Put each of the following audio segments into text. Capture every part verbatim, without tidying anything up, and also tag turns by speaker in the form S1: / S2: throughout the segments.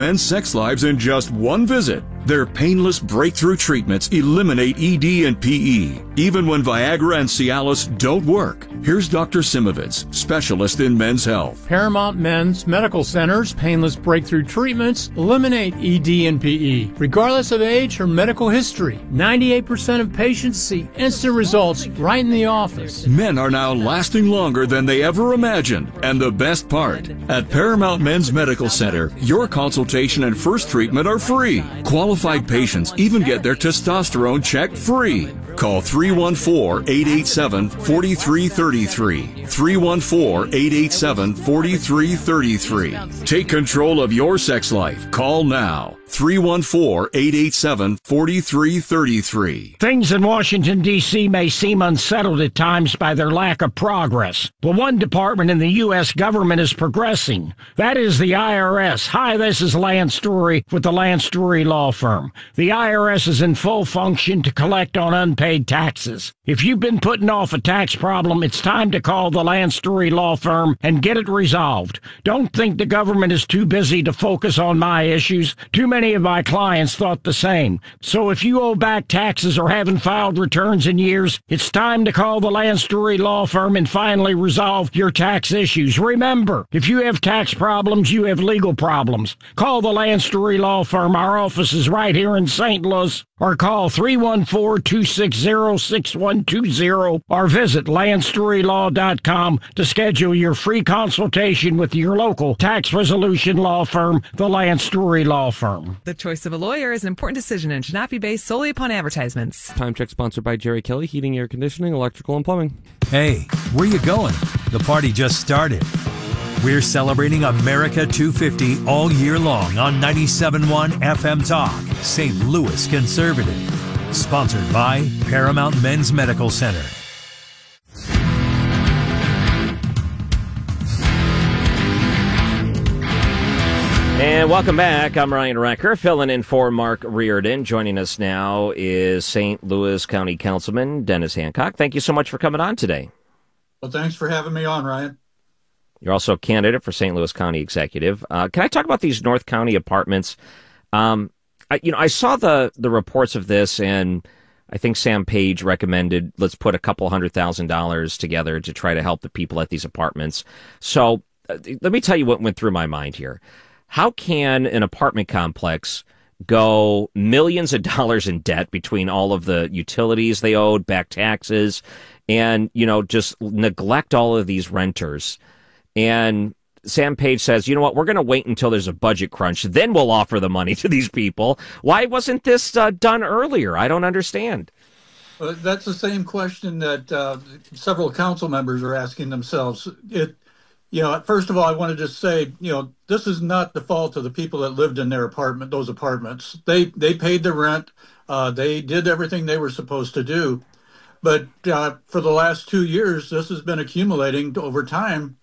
S1: and sex lives in just one visit. Their painless breakthrough treatments eliminate E D and P E, even when Viagra and Cialis don't work. Here's Doctor Simovitz, specialist in men's health.
S2: Paramount Men's Medical Center's painless breakthrough treatments eliminate E D and P E, regardless of age or medical history. ninety-eight percent of patients see instant results right in the office.
S1: Men are now lasting longer than they ever imagined. And the best part, at Paramount Men's Medical Center, your consultation and first treatment are free. Qualified patients even get their testosterone checked free. Call three one four, eight eight seven, four three three three. three one four, eight eight seven, four three three three. Take control of your sex life. Call now. three one four, eight eight seven, four three three three.
S3: Things in Washington, D C may seem unsettled at times by their lack of progress. But one department in the U S government is progressing. That is the I R S. Hi, this is Lance Story with the Lance Story Law Firm. The I R S is in full function to collect on unpaid taxes. If you've been putting off a tax problem, it's time to call the Lance Story Law Firm and get it resolved. Don't think the government is too busy to focus on my issues. Too many of my clients thought the same. So if you owe back taxes or haven't filed returns in years, it's time to call the Lance Story Law Firm and finally resolve your tax issues. Remember, if you have tax problems, you have legal problems. Call the Lance Story Law Firm. Our office is right here in Saint Louis. Or call three one four, two six zero, six one two zero or visit lance story law dot com to schedule your free consultation with your local tax resolution law firm, the Lance Story Law Firm.
S4: The choice of a lawyer is an important decision and should not be based solely upon advertisements.
S5: Time check sponsored by Jerry Kelly, heating, air conditioning, electrical, and plumbing.
S6: Hey, where you going? The party just started. We're celebrating America two fifty all year long on ninety-seven point one F M Talk, Saint Louis Conservative. Sponsored by Paramount Men's Medical Center.
S7: And welcome back. I'm Ryan Recker, filling in for Mark Reardon. Joining us now is Saint Louis County Councilman Dennis Hancock. Thank you so much for coming on today.
S8: Well, thanks for having me on, Ryan.
S7: You're also a candidate for Saint Louis County Executive. Uh, can I talk about these North County apartments? Um, I, you know, I saw the the reports of this, and I think Sam Page recommended let's put a couple hundred thousand dollars together to try to help the people at these apartments. So uh, let me tell you what went through my mind here. How can an apartment complex go millions of dollars in debt between all of the utilities they owed, back taxes, and, you know, just neglect all of these renters? And Sam Page says, you know what, we're going to wait until there's a budget crunch, then we'll offer the money to these people. Why wasn't this uh, done earlier? I don't understand.
S8: Well, that's the same question that uh, several council members are asking themselves. It, you know, first of all, I want to just say, you know, this is not the fault of the people that lived in their apartment, those apartments. They they paid the rent. Uh, they did everything they were supposed to do. But uh, for the last two years, this has been accumulating over time.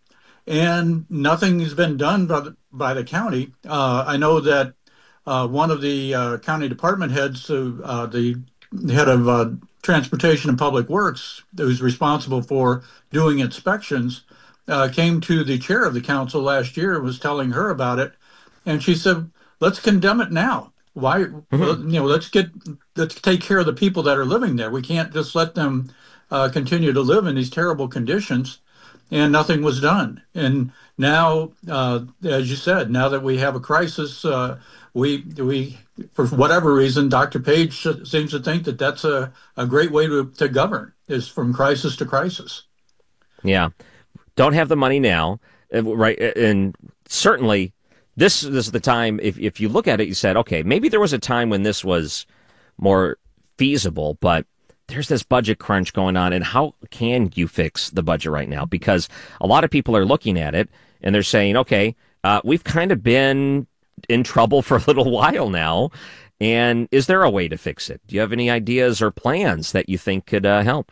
S8: And nothing has been done by the, by the county. Uh, I know that uh, one of the uh, county department heads, uh, the head of uh, Transportation and Public Works, who's responsible for doing inspections, uh, came to the chair of the council last year and was telling her about it. And she said, let's condemn it now. Why, mm-hmm. well, you know, let's get, let's take care of the people that are living there. We can't just let them uh, continue to live in these terrible conditions. And nothing was done. And now, uh, as you said, now that we have a crisis, uh, we, we, for whatever reason, Doctor Page seems to think that that's a, a great way to, to govern, is from crisis to crisis.
S7: Yeah. Don't have the money now. Right. And certainly this, this is the time, if, if you look at it, you said, okay, maybe there was a time when this was more feasible, but there's this budget crunch going on, and how can you fix the budget right now? Because a lot of people are looking at it, and they're saying, okay, uh, we've kind of been in trouble for a little while now, and is there a way to fix it? Do you have any ideas or plans that you think could uh, help?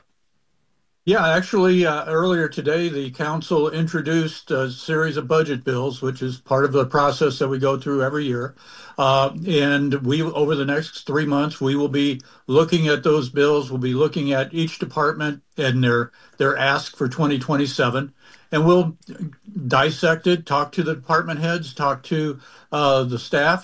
S8: Yeah, actually, uh, earlier today, the council introduced a series of budget bills, which is part of the process that we go through every year. Uh, and we, over the next three months, we will be looking at those bills. We'll be looking at each department and their their ask for twenty twenty-seven. and we'll dissect it, talk to the department heads, talk to uh, the staff,